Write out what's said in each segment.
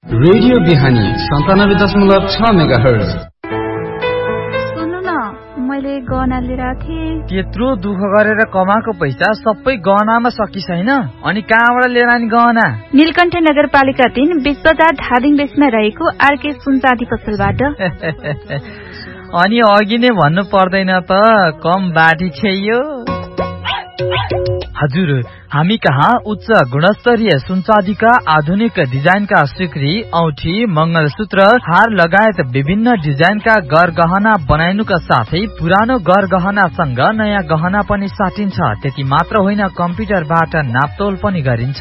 Radio बिहानी 97.6 megahertz. सुन्नु न, मैले गहना लिएर थिएँ। त्यत्रो दुःख गरेर कमाएको पैसा सबै गहनामा सकिसैन, अनि कहाँबाट लिएर आनी गहना? नीलकण्ठ नगरपालिका 3 बीच बजार धादिङ बेसमा रहेको आरके सुनचाँदी पसलबाट। अनि अघि नै भन्नु पर्दैन त, कम बाटी छैयो। हजुर, हामी कहाँ उच्च गुणस्तरीय सुनचाँदीका आधुनिक डिजाइनका सिक्री, औठी, मंगलसूत्र, हार लगायत विभिन्न डिजाइनका गरगहना बनाइनुका साथै पुरानो गरगहनासँग नयाँ गहना पनि साटिन्छ। त्यति मात्र होइन, कम्प्युटरबाट नापतोल पनि गरिन्छ।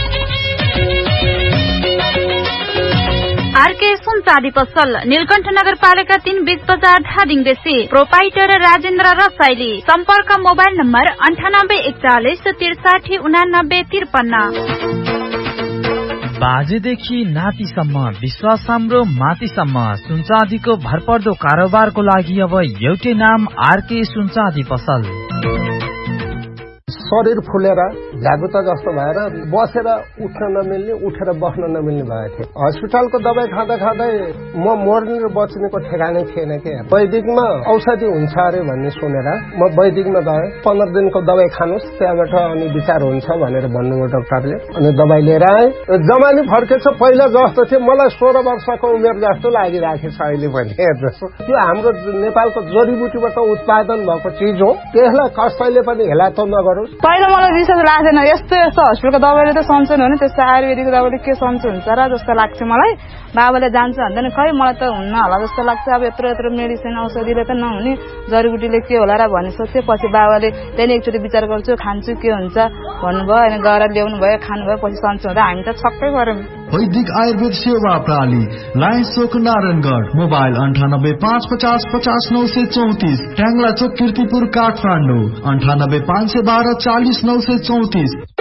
आरके सुनचाँदी पसल, नीलकण्ठ नगरपालिका 3 बीच बजार धादिङ बेसी। प्रोपाइटर राजेन्द्र रसाइली। सम्पर्क मोबाइल नम्बर 9841 63 89 53। बाजेदेखि नातिसम्म, विश्वास हाम्रो मातिसम्म, सुनचाँदीको भरपर्दो कारोबारको लागि अब एउटै नाम, आरके सुनचाँदी पसल। शरीर फुलेर झ्यागुता जस्तो भएर बसेर उठ्न नमिल्ने, उठेर बस्न नमिल्ने भएको थियो। हस्पिटलको दबाई खाँदा खाँदै म मर्ने र बच्नेको ठेगानै थिएन के। वैदिकमा औषधि हुन्छ अरे भन्ने सुनेर म वैदिकमा गएँ। 15 दिनको दबाई खानुस्, त्यहाँबाट अनि विचार हुन्छ भनेर भन्नुभयो डाक्टरले। अनि दबाई लिएर आएँ। जमानी फर्केछ, पहिला जस्तो थियो। मलाई 16 वर्षको उमेर जस्तो लागिराखेछ अहिले पनि। त्यो हाम्रो नेपालको जडीबुटीबाट उत्पादन भएको चिज हो, त्यसलाई कसैले पनि हेला त नगरोस्। पहिला मलाई रिसर्च लाग्दैन, यस्तो हस्पिटलको दबाईले त सन्चो हुने, त्यस्तो आयुर्वेदिकको दबाईले के सन्चो हुन्छ र जस्तो लाग्छ मलाई। बाबाले जान्छ भन्दैन, खै मलाई त हुन्न होला जस्तो लाग्छ। अब यत्रो मेडिसिन औषधिले त नहुने, जडीबुटीले के होला र भन्ने सोचे। पछि बाबाले त्यहाँदेखि एकचोटि विचार गर्छु, खान्छु के हुन्छ भन्नुभयो। अनि गएर ल्याउनु भयो, खानुभयो, पछि सन्चो हुँदा हामी त छक्कै गर्यौँ। वैदिक आयुर्वेद सेवा प्रणाली, लायन्स चोक नारायणगढ। मोबाइल 98 550 50 934। ट्याङ्ला चोक, किर्तिपुर, काठमाडौँ 98 512 40 934।